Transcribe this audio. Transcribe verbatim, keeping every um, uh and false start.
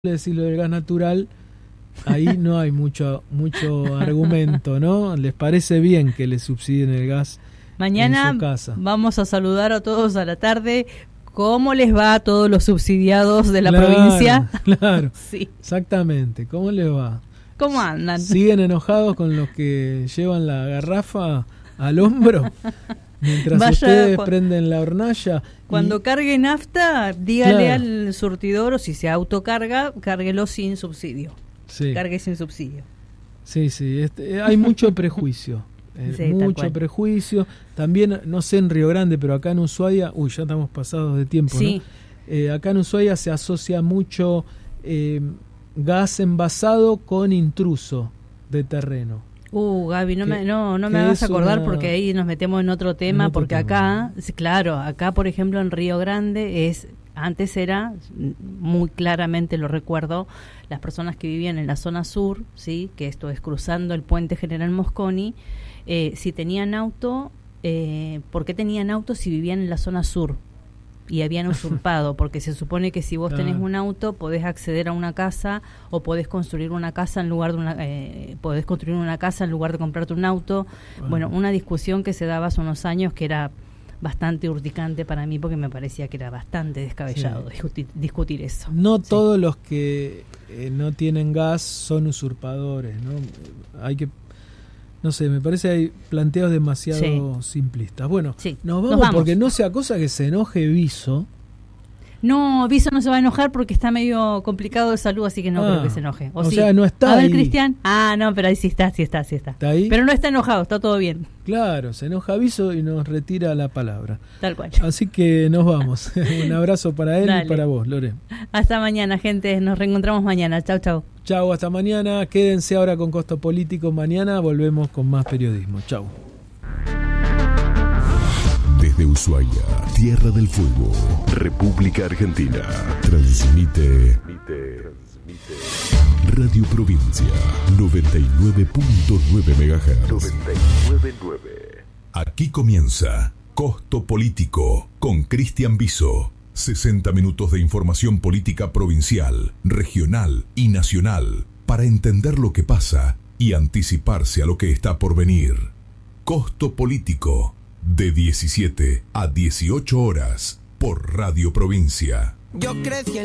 decirlo del gas natural, ahí no hay mucho mucho argumento, ¿no? Les parece bien que les subsidien el gas. Mañana en su casa. Vamos a saludar a todos a la tarde. ¿Cómo les va a todos los subsidiados de la claro, provincia? Claro, sí. Exactamente. ¿Cómo les va? ¿Cómo andan? ¿Siguen enojados con los que llevan la garrafa al hombro? Mientras Vaya, ustedes cu- prenden la hornalla. Cuando y, cargue nafta, dígale claro. al surtidor, o si se autocarga, cárguelo sin subsidio. Sí, Cargue sin subsidio. sí, sí. Este, hay mucho prejuicio. Eh, Sí, tal mucho cual. prejuicio. También, no sé en Río Grande, pero acá en Ushuaia, uy, ya estamos pasados de tiempo, Sí. ¿no? Eh, acá en Ushuaia se asocia mucho eh, gas envasado con intruso de terreno. Uh, Gaby, no Que- me, no, no que me hagas es acordar una- porque ahí nos metemos en otro tema, En otro porque tema, acá, sí, claro, acá por ejemplo en Río Grande es, antes era, muy claramente lo recuerdo, las personas que vivían en la zona sur, sí, que esto es cruzando el puente General Mosconi, eh, si tenían auto, eh, ¿por qué tenían auto si vivían en la zona sur? Y habían usurpado, porque se supone que si vos tenés Claro. un auto podés acceder a una casa o podés construir una casa en lugar de una eh, podés construir una casa en lugar de comprarte un auto. Bueno. Bueno, una discusión que se daba hace unos años que era bastante urticante para mí porque me parecía que era bastante descabellado Sí. discutir, discutir eso. No Sí. todos los que eh, no tienen gas son usurpadores, ¿no? Hay que, no sé, me parece que hay planteos demasiado simplistas. Bueno, Sí. nos Nos vamos, vamos. porque no sea cosa que se enoje Viso. No, Viso no se va a enojar porque está medio complicado de salud, así que no Ah, creo que se enoje. o sí? sea, no está A ver, ahí. Cristian. Ah, no, pero ahí sí está, sí está, sí está. ¿Está ahí? Pero no está enojado, está todo bien, Claro, se enoja Viso y nos retira la palabra. tal cual. Así que nos vamos. Un abrazo para él Dale. y para vos, Lore. Hasta mañana, gente. Nos reencontramos mañana. Chau, chau. Chau, hasta mañana. Quédense ahora con Costo Político. Mañana volvemos con más periodismo. Chau. Desde Ushuaia, Tierra del Fuego, República Argentina, transmite Radio Provincia noventa y nueve punto nueve megahertz. noventa y nueve punto nueve. Aquí comienza Costo Político con Cristian Viso. sesenta minutos de información política provincial, regional y nacional para entender lo que pasa y anticiparse a lo que está por venir. Costo Político. De diecisiete a dieciocho horas por Radio Provincia. Yo crecí